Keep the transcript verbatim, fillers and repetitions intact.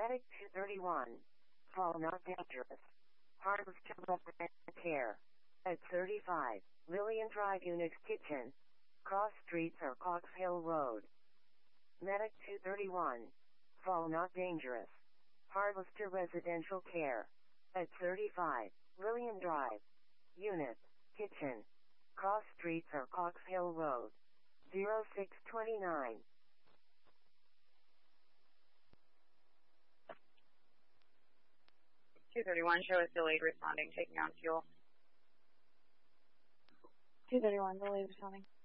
Medic two thirty-one. Fall not dangerous. Harvest to resident care. At thirty-five, Lillian Drive Unix Kitchen. Cross Streets or Cox Hill Road. Medic two thirty-one. Fall not dangerous. Harvester Residential Care. At thirty-five, Lillian Drive. Unit. Kitchen. Cross Streets or Cox Hill Road. zero six two nine. two thirty-one, show is delayed responding, taking on fuel. two thirty-one, delayed responding.